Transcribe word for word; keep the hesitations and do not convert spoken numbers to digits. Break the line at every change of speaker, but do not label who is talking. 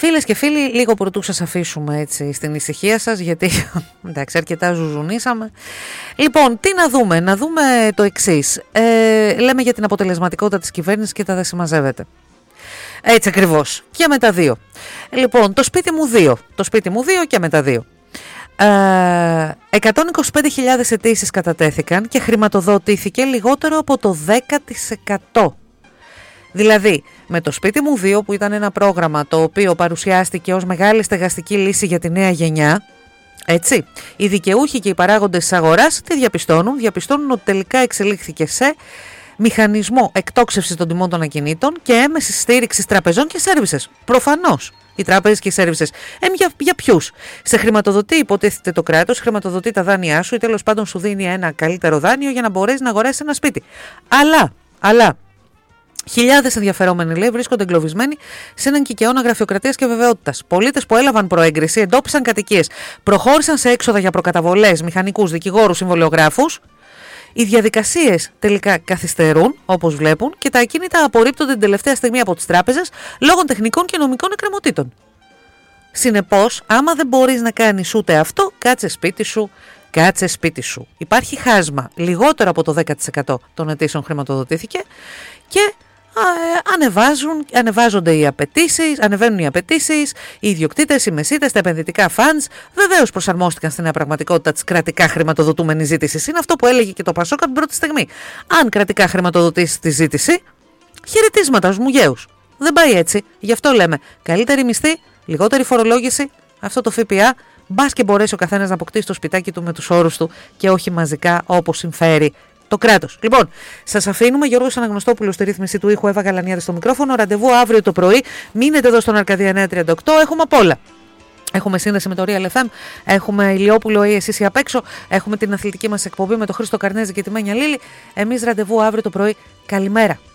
Φίλες και φίλοι, λίγο πρωτού σας αφήσουμε έτσι στην ησυχία σας, γιατί εντάξει, αρκετά ζουζουνίσαμε. Λοιπόν, τι να δούμε, να δούμε το εξής. Ε, λέμε για την αποτελεσματικότητα της κυβέρνησης και τα δεν συμμαζεύεται. Έτσι ακριβώς. Και με τα δύο. Λοιπόν, το σπίτι μου δύο. Το σπίτι μου δύο και με τα δύο. Ε, εκατόν είκοσι πέντε χιλιάδες αιτήσεις κατατέθηκαν και χρηματοδοτήθηκε λιγότερο από το δέκα τοις εκατό. Δηλαδή, με το σπίτι μου δύο, που ήταν ένα πρόγραμμα το οποίο παρουσιάστηκε ως μεγάλη στεγαστική λύση για τη νέα γενιά, έτσι, οι δικαιούχοι και οι παράγοντες της αγοράς τι διαπιστώνουν? Διαπιστώνουν ότι τελικά εξελίχθηκε σε μηχανισμό εκτόξευσης των τιμών των ακινήτων και έμεση στήριξη τραπεζών και σέρβισες. Προφανώς. Οι τράπεζες και οι σέρβισες. Ε, για, για ποιους? Σε χρηματοδοτεί, υποτίθεται το κράτος, χρηματοδοτεί τα δάνειά σου ή τέλος πάντων σου δίνει ένα καλύτερο δάνειο για να μπορέσεις να αγοράσεις ένα σπίτι. Αλλά, αλλά. Χιλιάδες ενδιαφερόμενοι, λέει, βρίσκονται εγκλωβισμένοι σε έναν κικαιώνα γραφειοκρατίας και βεβαιότητας. Πολίτες που έλαβαν προέγκριση, εντόπισαν κατοικίες, προχώρησαν σε έξοδα για προκαταβολές, μηχανικούς, δικηγόρους, συμβολιογράφους. Οι διαδικασίες τελικά καθυστερούν, όπως βλέπουν, και τα ακίνητα απορρίπτονται την τελευταία στιγμή από τις τράπεζες λόγω τεχνικών και νομικών εκκρεμωτήτων. Συνεπώς, άμα δεν μπορείς να κάνεις ούτε αυτό, κάτσε σπίτι σου. Κάτσε σπίτι σου. Υπάρχει χάσμα. Λιγότερο από το δέκα τοις εκατό των αιτήσεων χρηματοδοτήθηκε και α, ανεβάζουν, ανεβάζονται οι απαιτήσεις, ανεβαίνουν οι απαιτήσεις, οι ιδιοκτήτες, οι μεσίτες, τα επενδυτικά funds βεβαίως προσαρμόστηκαν στην νέα πραγματικότητα της κρατικά χρηματοδοτούμενης ζήτησης. Είναι αυτό που έλεγε και το Πασόκ από την πρώτη στιγμή. Αν κρατικά χρηματοδοτήσει τη ζήτηση, χαιρετίσματα στους μουγέους. Δεν πάει έτσι. Γι' αυτό λέμε καλύτερη μισθή, λιγότερη φορολόγηση, αυτό το ΦΠΑ. Μπας και μπορέσει ο καθένας να αποκτήσει το σπιτάκι του με τους όρους του και όχι μαζικά όπως συμφέρει το κράτος. Λοιπόν, σας αφήνουμε. Γιώργος Αναγνωστόπουλος στη ρύθμιση του ήχου, Εύα Γαλανιάδη στο μικρόφωνο. Ραντεβού αύριο το πρωί. Μείνετε εδώ στον Αρκαδία εννιακόσια τριάντα οκτώ. Έχουμε απ' όλα. Έχουμε σύνδεση με το Real εφ εμ, έχουμε Ηλιόπουλο ή εσείς ή απ' έξω, έχουμε την αθλητική μας εκπομπή με τον Χρήστο Καρνέζη και τη Μένια Λίλη. Εμείς ραντεβού αύριο το πρωί. Καλημέρα.